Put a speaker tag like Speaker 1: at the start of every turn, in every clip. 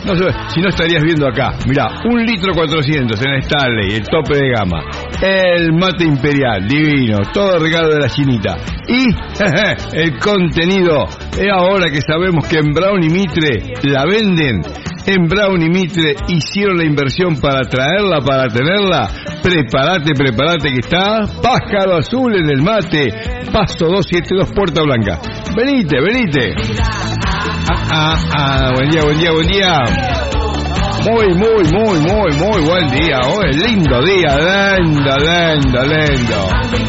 Speaker 1: No sé, si no estarías viendo acá. Mirá, 1 litro 400 en Stanley, el tope de gama. El mate imperial, divino, todo regalo de la chinita. Y el contenido, ahora que sabemos que en Brown y Mitre la venden, en Brown y Mitre hicieron la inversión para traerla, para tenerla. Prepárate que está Pájaro Azul en el mate, Paso 272 Puerta Blanca. Venite. Buen día. Muy buen día. Hoy lindo día, lindo.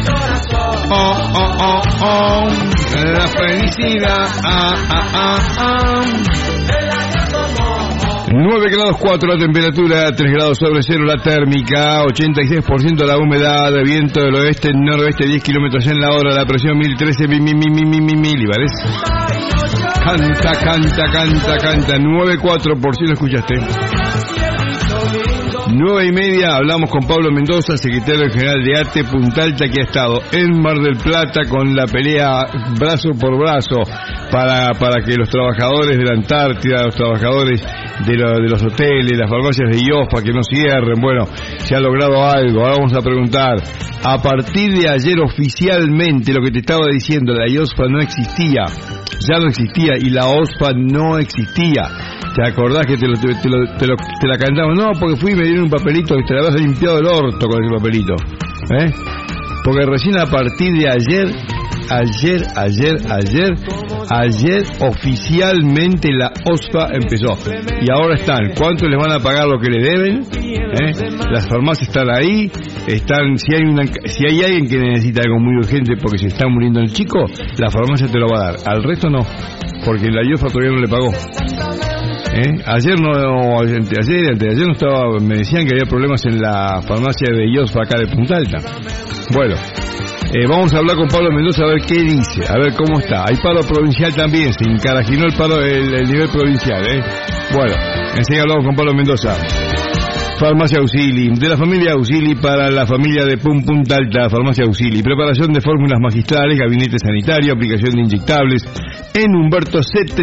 Speaker 1: La felicidad. 9 grados 4 la temperatura, 3 grados sobre cero la térmica, 86% la humedad, viento del oeste-noroeste, 10 kilómetros en la hora, la presión 1013 milíbares. Canta, 9.4 por si lo escuchaste. 9:30, hablamos con Pablo Mendoza, secretario general de ATE Punta Alta, que ha estado en Mar del Plata con la pelea brazo por brazo para que los trabajadores de la Antártida, los trabajadores de los hoteles, las farmacias de IOSPA que no cierren. Bueno, se ha logrado algo. Ahora vamos a preguntar, a partir de ayer oficialmente, lo que te estaba diciendo, la IOSPA no existía, ya no existía, y la OSPA no existía. ¿Te acordás que te la cantamos? No, porque fui y me dieron un papelito que te la habías limpiado el orto con ese papelito. Porque recién a partir de ayer oficialmente la OSPA empezó. Y ahora están. ¿Cuánto les van a pagar lo que le deben? Las farmacias están ahí. Si hay alguien que necesita algo muy urgente porque se está muriendo el chico, la farmacia te lo va a dar. Al resto no, porque la IOSPA todavía no le pagó. Anteayer no estaba, me decían que había problemas en la farmacia de IOSPA acá de Punta Alta. Bueno, vamos a hablar con Pablo Mendoza a ver qué dice, a ver cómo está. Hay paro provincial también, se encarajinó el nivel provincial. Bueno, enseguida hablamos con Pablo Mendoza. Farmacia Auxili, de la familia Auxili para la familia de Punta Alta, Farmacia Auxili, preparación de fórmulas magistrales, gabinete sanitario, aplicación de inyectables, en Humberto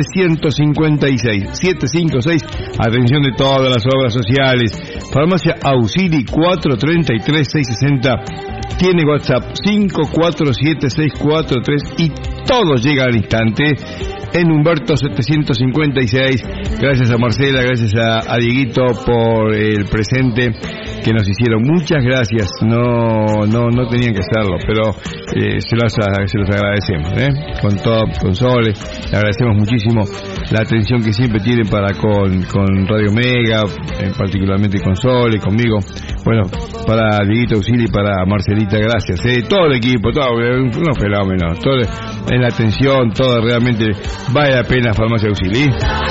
Speaker 1: 756, atención de todas las obras sociales. Farmacia Auxili 433-660, tiene WhatsApp 547-643 y todo llega al instante. En Humberto 756, gracias a Marcela, gracias a Dieguito por el presente que nos hicieron. Muchas gracias, no tenían que hacerlo, pero se los agradecemos, con Sole, le agradecemos muchísimo la atención que siempre tienen con Radio Mega, particularmente con Sole, conmigo. Bueno, para Dieguito Auxili, para Marcelita, gracias, todo el equipo, todo, unos fenómenos, todo en la atención, todo realmente vale la pena Farmacia Auxili.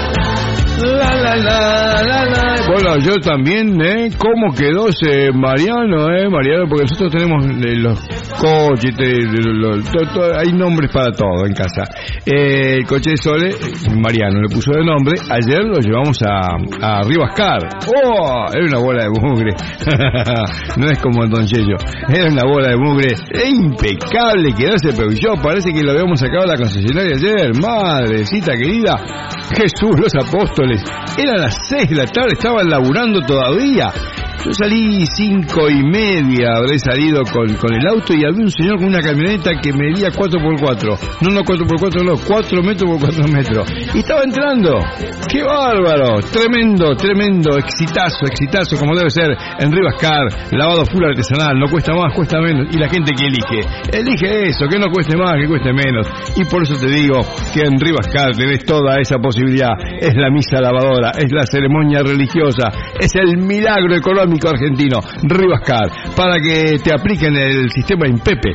Speaker 1: Bueno, yo también, ¿cómo quedó ese Mariano, Mariano? Porque nosotros tenemos los coches, hay nombres para todo en casa. El coche de Sole, Mariano le puso de nombre. Ayer lo llevamos a Rivascar. ¡Oh! Era una bola de mugre. No es como el Don Yello. Era una bola de mugre impecable, quedó ese peugeot. Parece que lo habíamos sacado de la concesionaria ayer. Madrecita querida, Jesús, los apóstoles. Eran las 6 de la tarde, estaban laburando todavía. Yo salí 5:30, habré salido con el auto, y había un señor con una camioneta que medía 4x4. No 4x4, no, 4 metros por 4 metros. Y estaba entrando. ¡Qué bárbaro! Tremendo, exitazo, como debe ser en Rivascar. Lavado full artesanal, no cuesta más, cuesta menos. Y la gente que elige eso, que no cueste más, que cueste menos. Y por eso te digo que en Rivascar tenés toda esa posibilidad. Es la misa lavadora, es la ceremonia religiosa, es el milagro económico argentino. Rivascar, para que te apliquen el sistema Impepe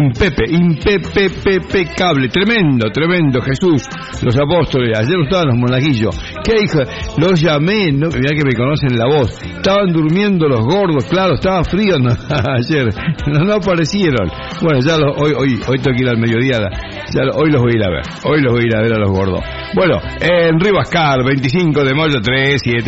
Speaker 1: cable. Tremendo, Jesús, los apóstoles. Ayer estaban los monaguillos. ¿Qué hijo? Los llamé, no, mirá que me conocen la voz. Estaban durmiendo los gordos, claro, estaba frío ayer, no aparecieron. Bueno, ya hoy tengo que ir al mediodía, hoy los voy a ir a ver a los gordos. Bueno, en Rivascar, 25 de mayo 3-7.